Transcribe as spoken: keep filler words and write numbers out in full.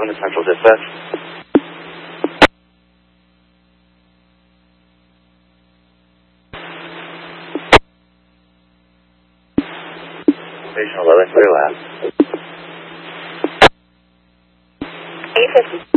seven to Central Dispatch. Station eleven, clear last. eight fifty.